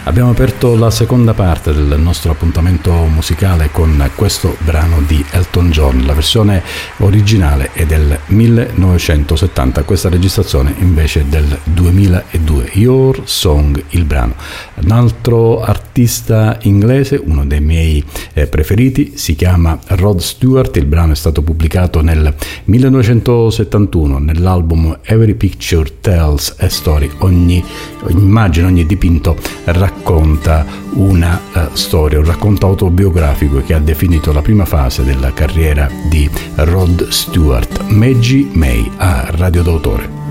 Abbiamo aperto la seconda parte del nostro appuntamento musicale con questo brano di Elton John. La versione originale è del 1970, questa registrazione invece è del 2002. Your Song, il brano. Un altro artista inglese, uno dei miei preferiti, si chiama Rod Stewart. Il brano è stato pubblicato nel 1971 nell'album Every Picture Tells a Story. Ogni immagine, ogni dipinto racconta una storia, un racconto autobiografico che ha definito la prima fase della carriera di Rod Stewart. Maggie May a Radio d'autore.